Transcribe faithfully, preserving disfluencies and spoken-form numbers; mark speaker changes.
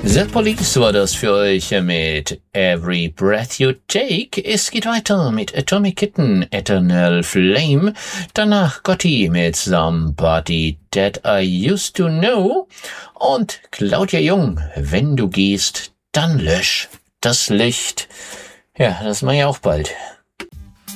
Speaker 1: The Police war das für euch mit Every Breath You Take. Es geht weiter mit Atomic Kitten, Eternal Flame. Danach Gotti mit Somebody That I Used to Know. Und Claudia Jung, wenn du gehst, dann lösch das Licht. Ja, das mache ich auch bald.